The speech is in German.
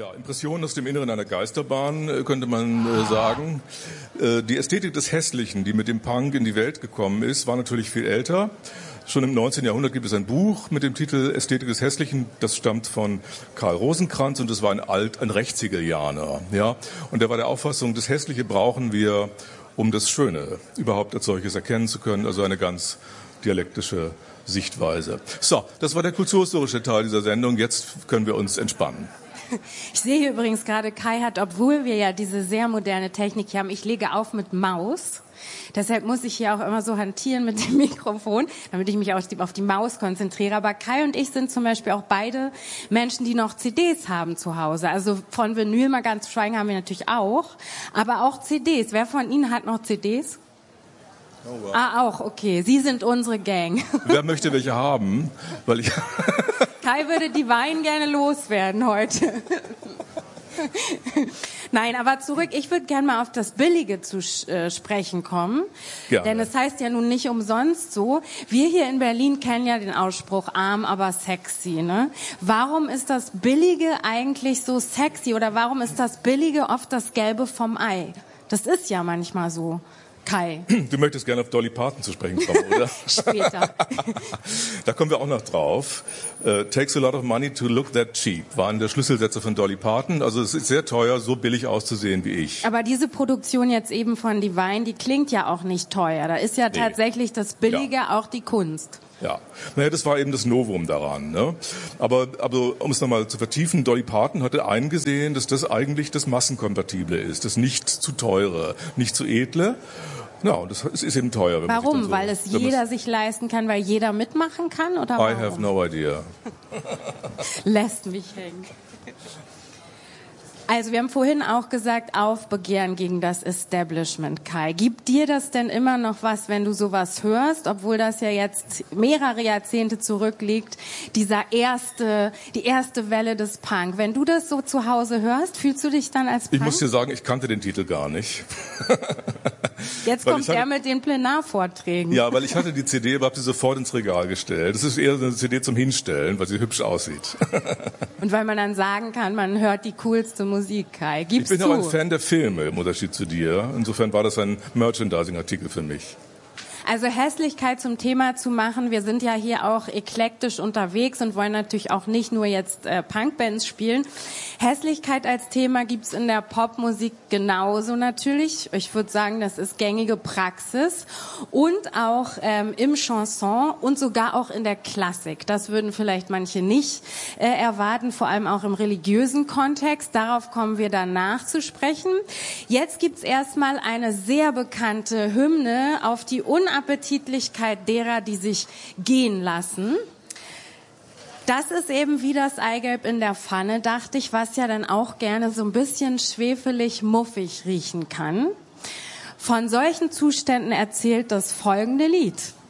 Ja, Impressionen aus dem Inneren einer Geisterbahn, könnte man sagen. Die Ästhetik des Hässlichen, die mit dem Punk in die Welt gekommen ist, war natürlich viel älter. Schon im 19. Jahrhundert gibt es ein Buch mit dem Titel Ästhetik des Hässlichen. Das stammt von Karl Rosenkranz und das war ein Rechtshegelianer. Ja? Und der war der Auffassung, das Hässliche brauchen wir, um das Schöne überhaupt als solches erkennen zu können. Also eine ganz dialektische Sichtweise. So, das war der kulturhistorische Teil dieser Sendung. Jetzt können wir uns entspannen. Ich sehe hier übrigens gerade, Kai hat, obwohl wir ja diese sehr moderne Technik hier haben, ich lege auf mit Maus. Deshalb muss ich hier auch immer so hantieren mit dem Mikrofon, damit ich mich auf die Maus konzentriere. Aber Kai und ich sind zum Beispiel auch beide Menschen, die noch CDs haben zu Hause. Also von Vinyl mal ganz zu schweigen haben wir natürlich auch, aber auch CDs. Wer von Ihnen hat noch CDs? Oh, wow. Ah, auch, okay. Sie sind unsere Gang. Wer möchte welche haben? Weil ich Kai würde die Wein gerne loswerden heute. Nein, aber zurück, ich würde gerne mal auf das Billige zu sprechen kommen. Ja. Denn es heißt ja nun nicht umsonst so, wir hier in Berlin kennen ja den Ausspruch, arm, aber sexy. Ne? Warum ist das Billige eigentlich so sexy oder warum ist das Billige oft das Gelbe vom Ei? Das ist ja manchmal so. Kai. Du möchtest gerne auf Dolly Parton zu sprechen kommen, oder? Später. Da kommen wir auch noch drauf. Takes a lot of money to look that cheap waren der Schlüsselsätze von Dolly Parton. Also es ist sehr teuer, so billig auszusehen wie ich. Aber diese Produktion jetzt eben von Divine, die klingt ja auch nicht teuer. Da ist ja tatsächlich das Billige auch die Kunst. Ja, naja, das war eben das Novum daran. Ne? Aber um es nochmal zu vertiefen, Dolly Parton hatte eingesehen, dass das eigentlich das Massenkompatible ist, das nicht zu teure, nicht zu edle. Ja, und das ist eben teuer. Wenn Warum? Man sich weil es jeder sich leisten kann, weil jeder mitmachen kann? Oder I have no idea. Lässt mich hängen. Also wir haben vorhin auch gesagt, Aufbegehren gegen das Establishment, Kai. Gibt dir das denn immer noch was, wenn du sowas hörst, obwohl das ja jetzt mehrere Jahrzehnte zurückliegt, die erste Welle des Punk? Wenn du das so zu Hause hörst, fühlst du dich dann als Punk? Ich muss dir sagen, ich kannte den Titel gar nicht. Jetzt kommt er mit den Plenarvorträgen. Ja, weil ich hatte die CD, habe sie sofort ins Regal gestellt. Das ist eher eine CD zum Hinstellen, weil sie hübsch aussieht. Und weil man dann sagen kann, man hört die coolste Musik, Kai. Gib's zu. Ich bin auch ein Fan der Filme, im Unterschied zu dir. Insofern war das ein Merchandising-Artikel für mich. Also Hässlichkeit zum Thema zu machen, wir sind ja hier auch eklektisch unterwegs und wollen natürlich auch nicht nur jetzt Punkbands spielen. Hässlichkeit als Thema gibt's in der Popmusik genauso natürlich. Ich würde sagen, das ist gängige Praxis und auch im Chanson und sogar auch in der Klassik. Das würden vielleicht manche nicht erwarten, vor allem auch im religiösen Kontext. Darauf kommen wir danach zu sprechen. Jetzt gibt's erstmal eine sehr bekannte Hymne auf die Unappetitlichkeit derer, die sich gehen lassen. Das ist eben wie das Eigelb in der Pfanne, dachte ich, was ja dann auch gerne so ein bisschen schwefelig, muffig riechen kann. Von solchen Zuständen erzählt das folgende Lied.